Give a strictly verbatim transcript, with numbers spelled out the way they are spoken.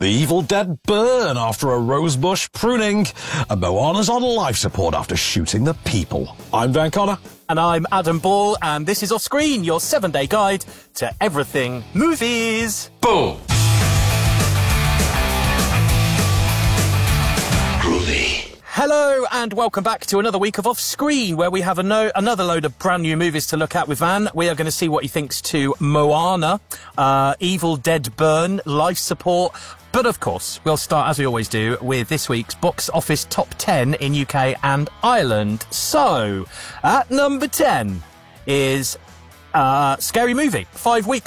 The Evil Dead burn after a rosebush pruning. And Moana's on life support after shooting the people. I'm Van Connor. And I'm Adam Ball, and this is Off Screen, your seven-day guide to everything movies. Boom! Groovy. Hello and welcome back to another week of Off Screen, where we have a no- another load of brand new movies to look at with Van. We are going to see what he thinks to Moana, uh, Evil Dead Burn, Life Support. But of course, we'll start, as we always do, with this week's box office top ten in U K and Ireland. So, at number ten is uh, Scary Movie. Five weeks